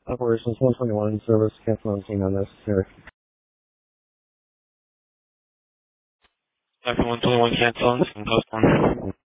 Operations 121 service cancel anything unnecessary. After 121 cancel, post 1.